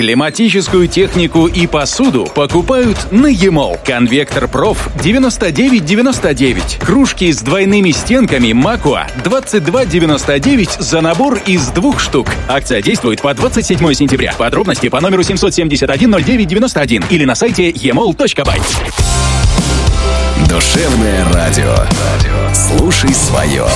Климатическую технику и посуду покупают на e-mall. Конвектор Проф 99,99. Кружки с двойными стенками Макуа 22,99 за набор из 2 штук. Акция действует по 27 сентября. Подробности по номеру 771-09-91 или на сайте emall.by. Душевное радио. Слушай свое.